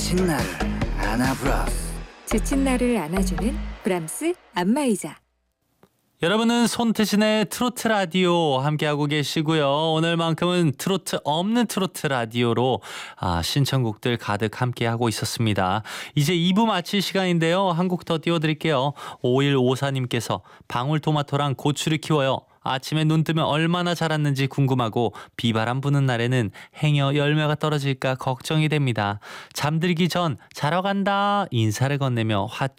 지친 나를 안아브라스. 지친 나를 안아주는 브람스 안마의자. 여러분은 손태진의 트로트 라디오 함께하고 계시고요. 오늘만큼은 트로트 없는 트로트 라디오로 신청곡들 가득 함께하고 있었습니다. 이제 2부 마칠 시간인데요. 한 곡 더 띄워드릴게요. 5154님께서 방울토마토랑 고추를 키워요. 아침에 눈 뜨면 얼마나 자랐는지 궁금하고 비바람 부는 날에는 행여 열매가 떨어질까 걱정이 됩니다. 잠들기 전 자러 간다 인사를 건네며